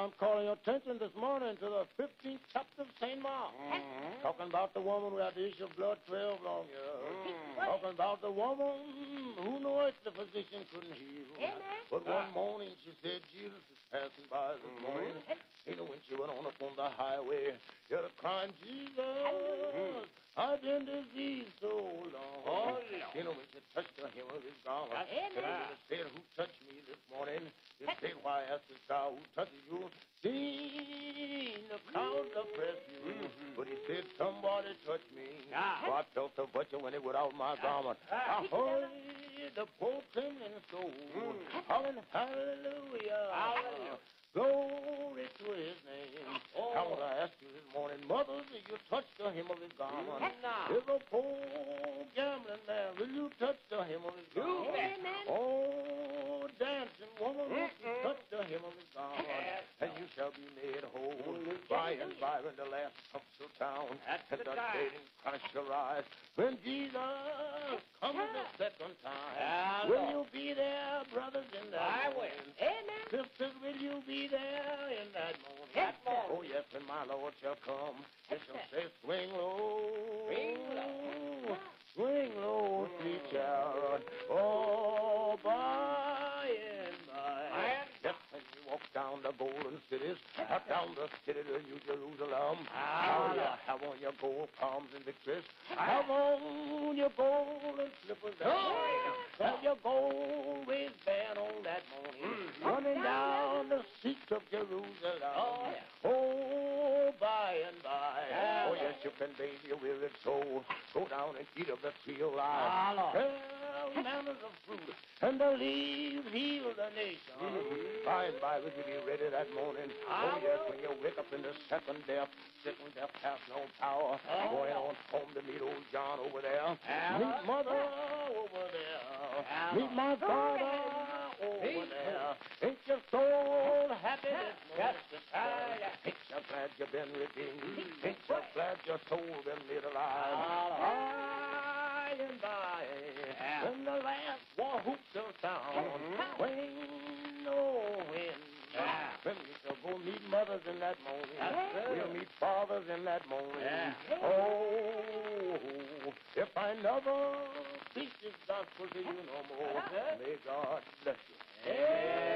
I'm calling your attention this morning to the 15th chapter of St. Mark. Talking about the woman who had the issue of blood 12 long years. Talking about the woman who knows the physician couldn't heal. But one morning she said, Jesus is passing by this morning. You know, when she went on up on the highway, she had a crying, Jesus, I've been diseased so long. You know, when she touched the hem of his garment, she said, who touched me this morning? She said, why, asked the child, who touches you? Seen the crowd oppress you. But he said, somebody touched me. So I felt the butcher when he went out my garment. I heard the poor trembling soul. Hallelujah. Glory to his name. I want to ask you this morning, mothers, if you touch the hem of his garment, there's a poor gambling man. Will you touch the hem of his garment? Oh, dancing woman, will you touch the hem of his garment? And you shall be made whole. By and by, when the last comes to town, and the dead in Christ shall rise. When Jesus comes the second time, will you be there, brothers, in that I will. Amen. Sisters, will you be there in that moment? Oh, yes, when my Lord shall come, he shall say, swing low. Swing low. Swing low, sweet child. Oh, by and by. Yes, when you walk down the golden cities, up down the city to New Jerusalem. Oh, yeah, have on your gold palms and victories. Have on your golden slippers. Have your gold waistband on that morning. Running down the streets of Jerusalem. Oh, by and by. Oh, yes, you can bathe your wearied soul. Go down and eat of the tree of life. 12 manners of fruit, and the leaves heal the nation. By and by, will you be ready that morning? Oh, yes, when you wake up in the second death has no power. Going on home to meet old John over there. Meet Mother over there. Meet my father over there. Ain't you so happy this morning? Ain't you glad you've been redeemed? Ain't you glad your soul been made alive? By and by, when the last war whoop shall sound, when we shall go meet mothers in that morning. We'll meet fathers in that morning. Oh, if I never preach this gospel to you no more, may God bless you.